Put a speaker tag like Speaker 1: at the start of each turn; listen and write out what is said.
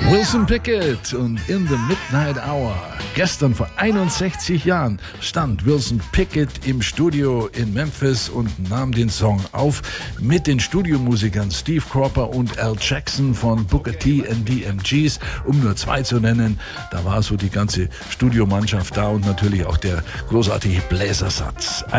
Speaker 1: Wilson Pickett und In the Midnight Hour. Gestern vor 61 Jahren stand Wilson Pickett im Studio in Memphis und nahm den Song auf mit den Studiomusikern Steve Cropper und Al Jackson von Booker T and the MGs, um nur zwei zu nennen. Da war so die ganze Studiomannschaft da und natürlich auch der großartige Bläsersatz.